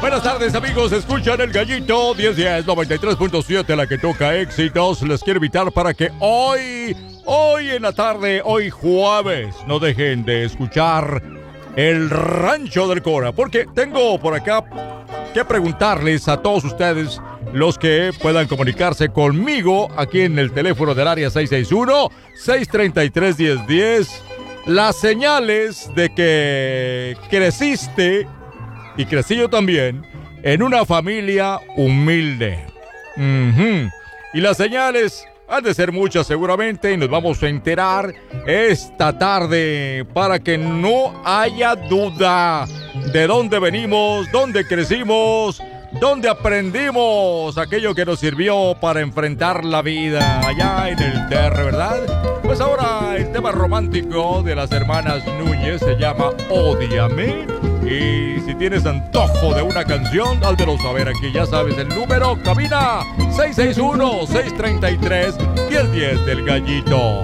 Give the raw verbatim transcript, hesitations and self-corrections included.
Buenas tardes, amigos. Escuchan el Gallito diez diez noventa y tres punto siete, la que toca éxitos. Les quiero invitar para que hoy, hoy en la tarde, hoy jueves, no dejen de escuchar el Rancho del Cora, porque tengo por acá que preguntarles a todos ustedes, los que puedan comunicarse conmigo aquí en el teléfono del área seis seis uno, seis tres tres, uno cero uno cero, las señales de que creciste, y crecí yo también, en una familia humilde. Uh-huh. Y las señales han de ser muchas seguramente, y nos vamos a enterar esta tarde para que no haya duda de dónde venimos, dónde crecimos, dónde aprendimos aquello que nos sirvió para enfrentar la vida allá en el T R, ¿verdad? Pues ahora el tema romántico de las hermanas Núñez se llama Ódiame. Y si tienes antojo de una canción, házmelo saber aquí, ya sabes el número, cabina seis seis uno, seis tres tres, uno cero uno cero del Gallito.